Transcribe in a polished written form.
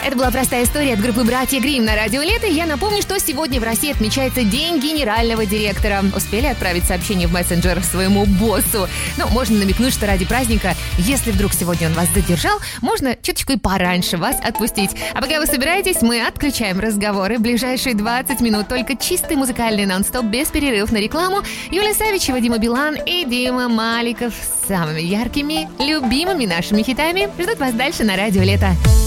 Это была простая история от группы «Братья Гримм» на Радио Лето. Я напомню, что сегодня в России отмечается День генерального директора. Успели отправить сообщение в мессенджер своему боссу? Ну, можно намекнуть, что ради праздника, если вдруг сегодня он вас задержал, можно чуточку и пораньше вас отпустить. А пока вы собираетесь, мы отключаем разговоры. Ближайшие 20 минут только чистый музыкальный нон-стоп без перерывов на рекламу. Юлия Савичева, Дима Билан и Дима Маликов с самыми яркими, любимыми нашими хитами ждут вас дальше на Радио Лето.